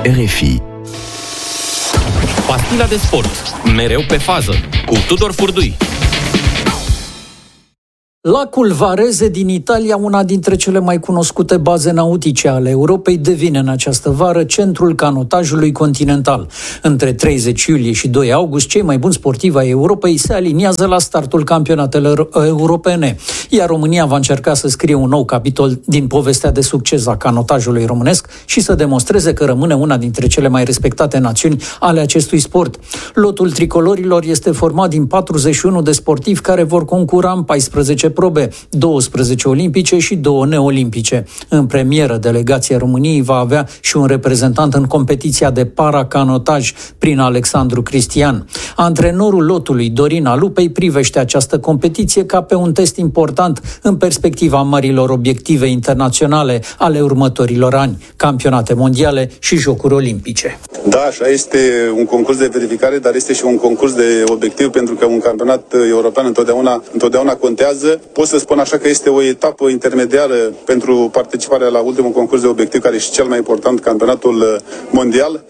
RFI. Pastila de sport, mereu pe fază, cu Tudor Furdui. Lacul Varese din Italia, una dintre cele mai cunoscute baze nautice ale Europei, devine în această vară centrul canotajului continental. Între 30 iulie și 2 august, cei mai buni sportivi ai Europei se aliniază la startul campionatelor europene, iar România va încerca să scrie un nou capitol din povestea de succes a canotajului românesc și să demonstreze că rămâne una dintre cele mai respectate națiuni ale acestui sport. Lotul tricolorilor este format din 41 de sportivi care vor concura în 14 probe, 12 olimpice și 2 neolimpice. În premieră, delegația României va avea și un reprezentant în competiția de paracanotaj prin Alexandru Cristian. Antrenorul lotului, Dorin Alupei, privește această competiție ca pe un test important în perspectiva marilor obiective internaționale ale următorilor ani, campionate mondiale și jocuri olimpice. Da, așa este un concurs de verificare, dar este și un concurs de obiectiv, pentru că un campionat european întotdeauna contează. Pot să spun așa că este o etapă intermediară pentru participarea la ultimul concurs de obiectiv, care e și cel mai important, campionatul mondial.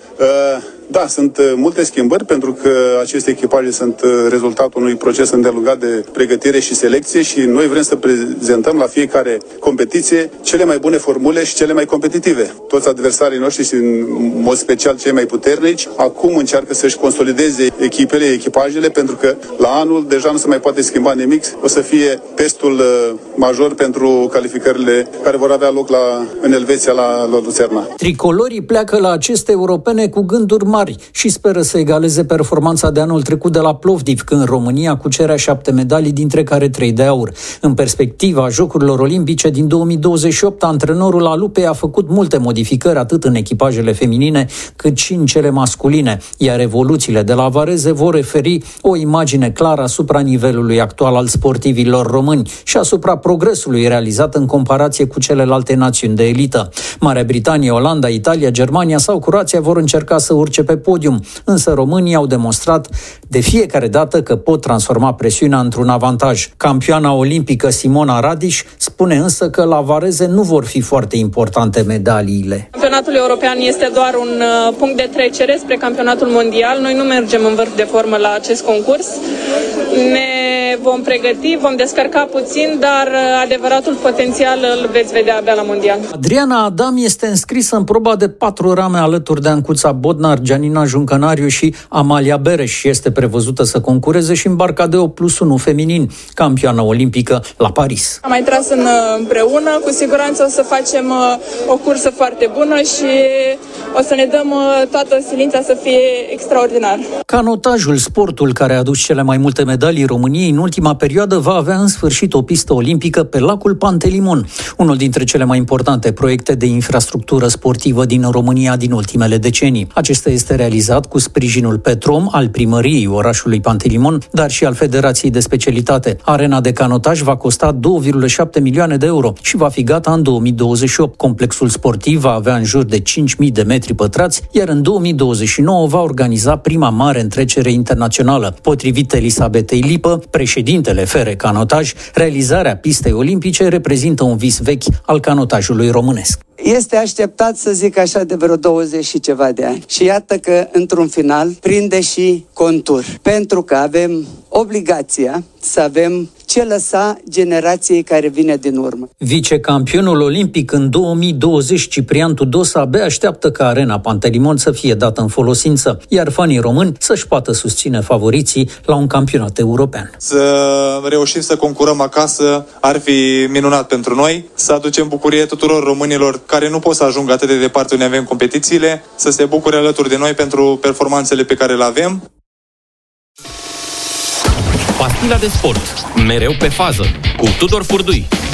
Da, sunt multe schimbări, pentru că aceste echipaje sunt rezultatul unui proces îndelungat de pregătire și selecție și noi vrem să prezentăm la fiecare competiție cele mai bune formule și cele mai competitive. Toți adversarii noștri și în mod special cei mai puternici acum încearcă să-și consolideze echipajele, pentru că la anul deja nu se mai poate schimba nimic. O să fie testul major pentru calificările care vor avea loc în Elveția, la Lucerna. Tricolorii pleacă la aceste europene cu gânduri mari și speră să egaleze performanța de anul trecut de la Plovdiv, când România cucerea 7 medalii, dintre care 3 de aur. În perspectiva Jocurilor Olimpice din 2028, antrenorul Alupei a făcut multe modificări atât în echipajele feminine cât și în cele masculine, iar evoluțiile de la Varese vor referi o imagine clară asupra nivelului actual al sportivilor români și asupra progresului realizat în comparație cu celelalte națiuni de elită. Marea Britanie, Olanda, Italia, Germania sau Croația vor încerca să urce pe podium, însă românii au demonstrat de fiecare dată că pot transforma presiunea într-un avantaj. Campioana olimpică Simona Radiș spune însă că la Varese nu vor fi foarte importante medaliile. Campionatul european este doar un punct de trecere spre campionatul mondial. Noi nu mergem în vârf de formă la acest concurs. Ne vom pregăti, vom descărca puțin, dar adevăratul potențial îl veți vedea abia la mondial. Adriana Adam este înscrisă în proba de 4 rame alături de Ancuța Bodnar, Gianina Juncănariu și Amalia Bereș și este prevăzută să concureze și în barca de 8+1 feminin, campioană olimpică la Paris. Am mai tras împreună, cu siguranță o să facem o cursă foarte bună și o să ne dăm toată silința să fie extraordinar. Canotajul, sportul care a adus cele mai multe medalii României în ultima perioadă, va avea în sfârșit o pistă olimpică pe lacul Pantelimon, unul dintre cele mai importante proiecte de infrastructură sportivă din România din ultimele decenii. Acesta este realizat cu sprijinul Petrom al primăriei orașului Pantelimon, dar și al Federației de Specialitate. Arena de canotaj va costa 2,7 milioane de euro și va fi gata în 2028. Complexul sportiv va avea în jur de 5.000 de metri pătrați, iar în 2029 va organiza prima mare întrecere internațională. Potrivit Elisabetei Lipă, președintele FR Canotaj, realizarea pistei olimpice reprezintă un vis vechi al canotajului românesc. Este așteptat, să zic așa, de vreo 20 și ceva de ani. Și iată că, într-un final, prinde și contur. Pentru că avem obligația să avem ce lăsa generației care vine din urmă. Vicecampionul olimpic în 2020, Ciprian Tudosa, abia așteaptă ca arena Pantelimon să fie dată în folosință, iar fanii români să-și poată susține favoriții la un campionat european. Să reușim să concurăm acasă ar fi minunat pentru noi, să aducem bucurie tuturor românilor care nu pot să ajungă atât de departe unde avem competițiile, să se bucure alături de noi pentru performanțele pe care le avem. Pastila de sport, mereu pe fază, cu Tudor Furdui.